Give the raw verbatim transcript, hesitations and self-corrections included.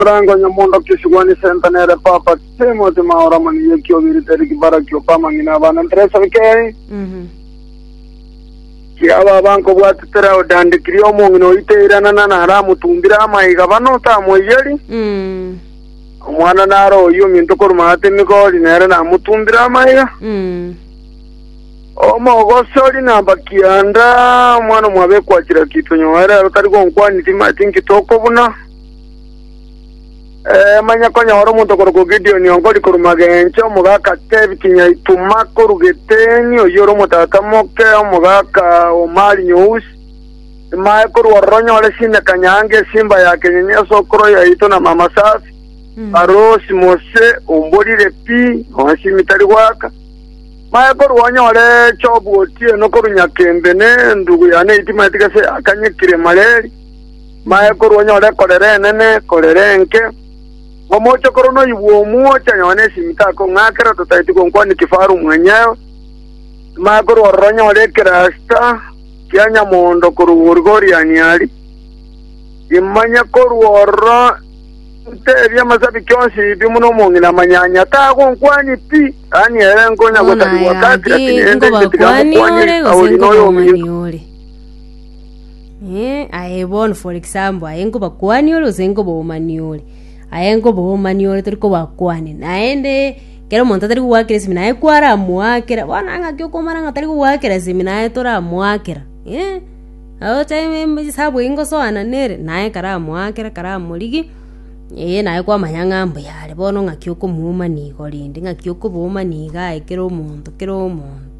Rango nyamondo kisugwani sentanere papa semo te maora mani yekio viriteri kibara kio pama ngina bana interesa vikeri. Mhm. Kiaba banko bwati tera odandi kriyo mongino ite irana na nara mutumbira maiga bano ta moyeri. Mm. Omwana naro yo minto kormate mikoli nere na mutumbira maiga. Mm. Omo gosori na bakianda mwana mwabe kwakira kitu nyowera rutari gonkwani tima tinki toko buna. Eh manya konya horo muntu koroko Gideon yongori kurumagencho mugaka tebi kinya ituma korugeteni oyoro mutata moke mugaka omari news mae koru waronyo wale sine kanyange simba ya kenyenye sokro ya ito na mama safi mm. Arosi mose umbori repi onsi mitari waka mae koru wanyo wale chobu otie no koru nyakembe ne ndugu yane itima itika se akanye kire maleri mae koru wanyo wale kolere nene kolere nke Momocho korono iwo muocha nyone simita ko ngakera to taiti ko kwani kifaru mwenyewe magoro waronyo wale krasta kyanya mondo kuru urgori anyali imanya koru woro te bya masabi kyonsi bimuno mongina manyanya ta ko kwani pi ani erengo nya ko tadi wakati lakini ende kwani ole usengo mani ole eh aebon for example ayengo bakwani ole usengo bo mani ole ayengo bo maniole turi ko bakwane naende kero monta tari kuwakira simina kwara muakira bana anga kyo komara nga tari kuwakira simina tora muakira eh aho time mbi sabo ingo so ananere nae kara muakira kara muligi eh nae kwa mayanga mbyale bono nga kyo ko muma ni golindi nga kyo ko bo maniga ekero muntu kero muntu